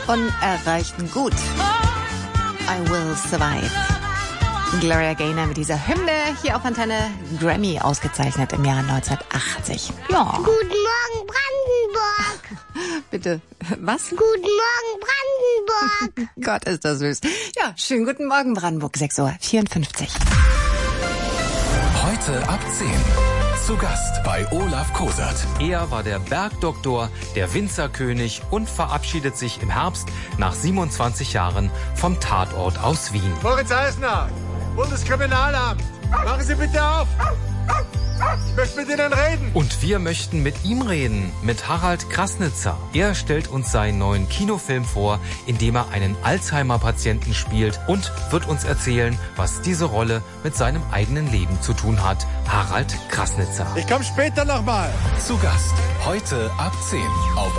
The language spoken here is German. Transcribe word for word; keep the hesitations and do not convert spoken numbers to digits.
unerreichten Gut. I Will Survive. Gloria Gaynor mit dieser Hymne hier auf Antenne, Grammy ausgezeichnet im Jahr neunzehnhundertachtzig. Ja. Guten Morgen, Brandenburg. Bitte, was? Guten Morgen, Brandenburg. Gott, ist das süß. Ja, schönen guten Morgen, Brandenburg, sechs Uhr vierundfünfzig. Heute ab zehn. Zu Gast bei Olaf Kosert. Er war der Bergdoktor, der Winzerkönig und verabschiedet sich im Herbst nach siebenundzwanzig Jahren vom Tatort aus Wien. Moritz Eisner, Bundeskriminalamt, machen Sie bitte auf. Ich möchte mit Ihnen reden. Und wir möchten mit ihm reden, mit Harald Krasnitzer. Er stellt uns seinen neuen Kinofilm vor, in dem er einen Alzheimer-Patienten spielt und wird uns erzählen, was diese Rolle mit seinem eigenen Leben zu tun hat. Harald Krasnitzer. Ich komme später nochmal. Zu Gast heute ab zehn auf